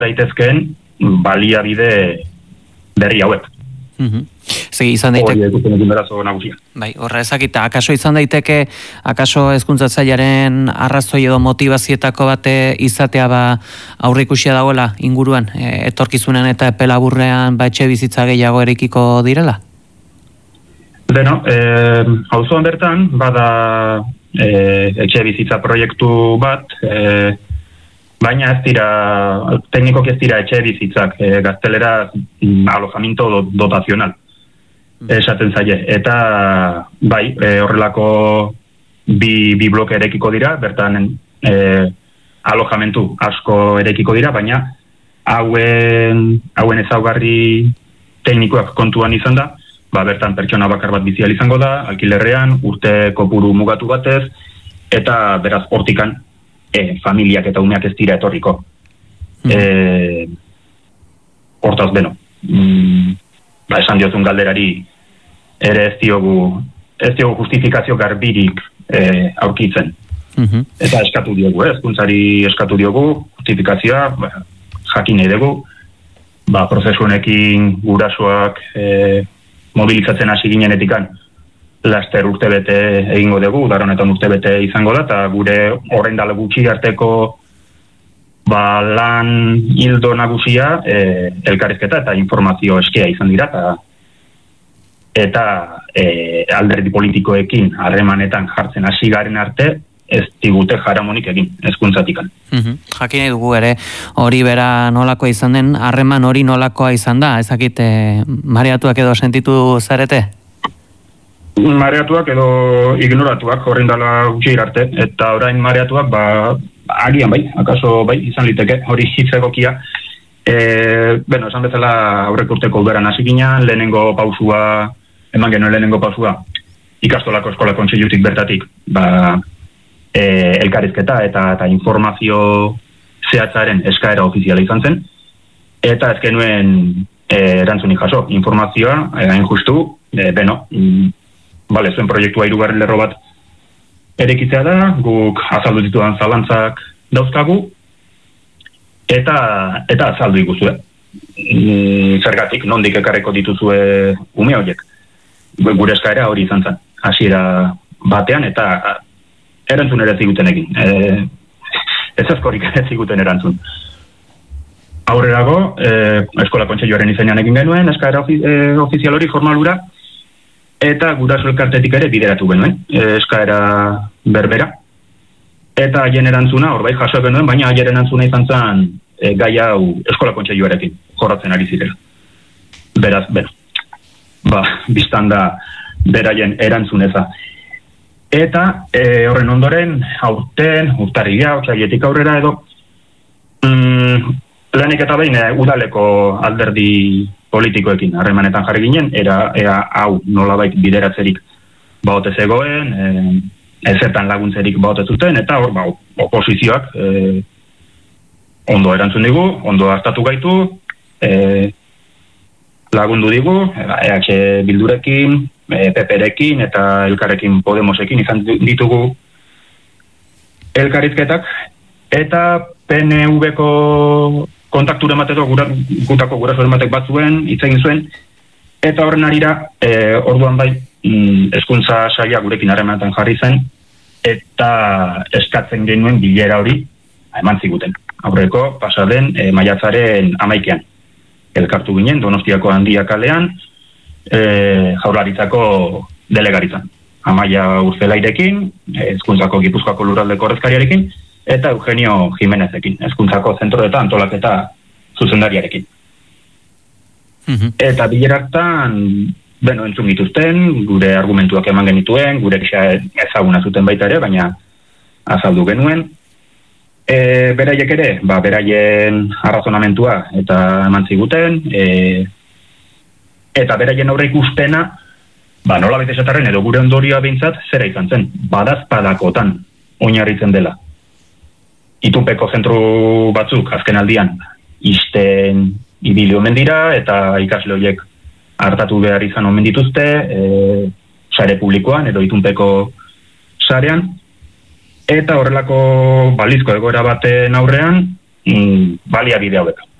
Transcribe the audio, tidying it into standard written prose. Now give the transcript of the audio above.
daitezkeen baliabide berri hauek. Segi izan daiteke. Bai, horra ezakita, akaso izan daiteke, akaso hezkuntza sailaren arrazoi edo motivazietako bate izatea aurreikusia dagoela inguruan, etorkizunean eta epe laburrean etxe bizitza gehiago erekiko direla? Beno, auzoan bertan, bada etxe bizitza proiektu bat, baina ez dira, teknikoki ez dira etxe bizitzak, gaztelera alojamiento dotazional, esaten zaie. Eta, bai, horrelako bi bloke erekiko dira, bertan alojamentu asko erekiko dira, baina hauen ezaugarri teknikoak kontuan izan da, bertan pertsona bakar bat bizial izango da, alkilerrean, urte kopuru mugatu batez, eta beraz hortikan, familiak eta umeak ez dira etorriko. Hortaz, beno. Esan diozun galderari ere ez diogu justifikazio garbirik aurkitzen. Eta eskatu diogu, hezkuntzari eskatu diogu, justifikazioa, jakin nahi dugu, prozesu honekin gurasoak mobilizatzen hasi ginenetikan, laster urtebete egingo dugu, udaronetan urtebete izango da, eta gure horrein dala gutxi arteko lan hildo nagusia elkarrizketa eta informazio eskea izan dira, eta alderdi politikoekin harremanetan jartzen hasi garen arte, ez digute jaramonik egin, hezkuntzatikan. Jakin nahi dugu ere, hori bera nolakoa izan den, harreman hori nolakoa izan da, ezakit mareatuak edo sentitu zarete? Mareatuak edo ignoratuak horrein dala gutxi arte, eta orain mareatuak agian bai, akaso bai, izan liteke, hori hitzegokia. Esan bezala aurrek urteko uberan hasi ginen, eman genuen lehenengo pausua, ikastolako eskola kontseilutik bertatik, elkarrizketa eta informazio zehatzaren eskaera ofiziala izan zen, eta ez genuen erantzunik jaso, informazioa, hain justu, zuen proiektua 3. lerro bat erekitzea da, guk azaldu ditudan zalantzak dauzkagu, eta azaldu ikuzue. Zergatik, nondik ekarreko dituzue ume horiek. Gure eskaera hori izan zen, hasiera batean, eta erantzun ere ziguten egin. Ez azkorik ere ziguten erantzun. Aurrerago, eskola kontseiluaren izenean egin genuen, eskaera ofizial hori formalura, eta guraso elkartetik ere bideratu genuen, eskaera berbera. Eta haien erantzuna, horbait jaso genuen, baina haien erantzuna izan zen gai hau eskola kontseiluarekin jorratzen ari zirela. Beraz, biztan da beraien erantzuneza. Eta horren ondoren, urtarria, otsailetik aurrera edo, lehenik eta behin udaleko alderdi politikoekin harremanetan jarri ginen, ea hau nolabait bideratzerik baote zegoen, ezertan laguntzerik baote zuten, eta hor oposizioak ondo erantzun digu, ondo hartatu gaitu, lagundu digu, EH Bildurekin, PP-rekin eta Elkarrekin Podemosekin izan ditugu elkarrizketak, eta PNV-ko kontaktura emateto gutako guraso ematek bat zuen, hitz egin zuen, eta horren arira, orduan bai, hezkuntza saila gurekin harremanetan jarri zen, eta eskatzen genuen bilera hori eman ziguten. Aurreko, pasaden, maiatzaren 11ean. Elkartu ginen, Donostiako Handia kalean, Jaurlaritzako delegaritzan. Amaia Urzelairekin, hezkuntzako Gipuzkoako lurraldeko ordezkariarekin, eta Eugenio Jimenezekin, hezkuntzako zentro eta antolaketa zuzendariarekin. Eta bileraktan, entzun dituzten, gure argumentuak eman genituen, gure ezaguna zuten baita ere, baina azaldu genuen. Beraiek ere, beraien arrazonamentua eta eman ziguten, eta beraien aurre ikustena, nolabait esatarren edo gure ondorioa behintzat zera izan zen, badazpadakotan oinarritzen dela. Itunpeko zentru batzuk azken aldian isten ibili omen dira eta ikasle horiek hartatu behar izan omen dituzte sare publikoan edo itunpeko sarean, eta horrelako balizko egoera baten aurrean baliabide hauek.